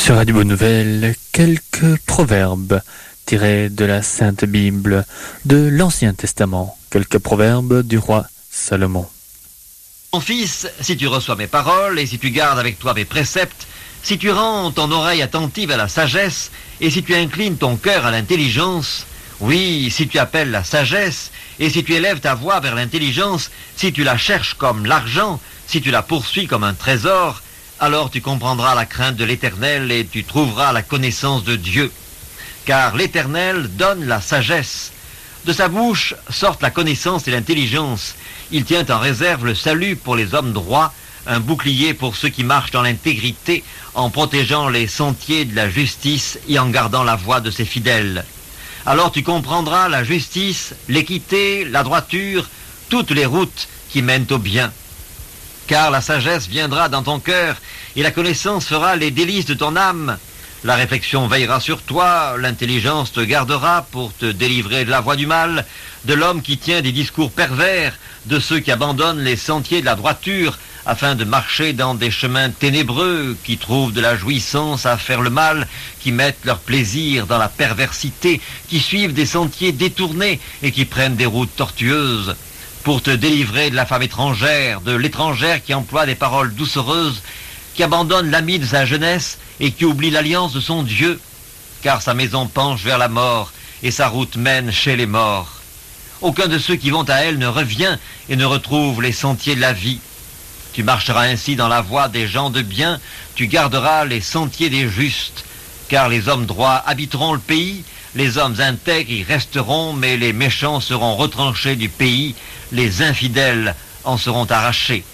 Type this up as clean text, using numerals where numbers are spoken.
Sur Radio Bonne Nouvelle, quelques proverbes tirés de la Sainte Bible, de l'Ancien Testament, quelques proverbes du roi Salomon. Mon fils, si tu reçois mes paroles et si tu gardes avec toi mes préceptes, si tu rends ton oreille attentive à la sagesse et si tu inclines ton cœur à l'intelligence, oui, si tu appelles la sagesse et si tu élèves ta voix vers l'intelligence, si tu la cherches comme l'argent, si tu la poursuis comme un trésor, alors tu comprendras la crainte de l'Éternel et tu trouveras la connaissance de Dieu. Car l'Éternel donne la sagesse. De sa bouche sortent la connaissance et l'intelligence. Il tient en réserve le salut pour les hommes droits, un bouclier pour ceux qui marchent dans l'intégrité, en protégeant les sentiers de la justice et en gardant la voie de ses fidèles. Alors tu comprendras la justice, l'équité, la droiture, toutes les routes qui mènent au bien. Car la sagesse viendra dans ton cœur et la connaissance fera les délices de ton âme. La réflexion veillera sur toi, l'intelligence te gardera pour te délivrer de la voie du mal, de l'homme qui tient des discours pervers, de ceux qui abandonnent les sentiers de la droiture, afin de marcher dans des chemins ténébreux, qui trouvent de la jouissance à faire le mal, qui mettent leur plaisir dans la perversité, qui suivent des sentiers détournés et qui prennent des routes tortueuses. Pour te délivrer de la femme étrangère, de l'étrangère qui emploie des paroles doucereuses, qui abandonne l'ami de sa jeunesse et qui oublie l'alliance de son Dieu, car sa maison penche vers la mort et sa route mène chez les morts. Aucun de ceux qui vont à elle ne revient et ne retrouve les sentiers de la vie. Tu marcheras ainsi dans la voie des gens de bien, tu garderas les sentiers des justes, car les hommes droits habiteront le pays, les hommes intègres y resteront, mais les méchants seront retranchés du pays, les infidèles en seront arrachés.